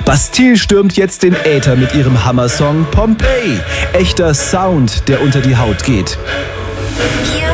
Bastille stürmt jetzt den Äther mit ihrem Hammersong Pompeii. Echter Sound, der unter die Haut geht. Hier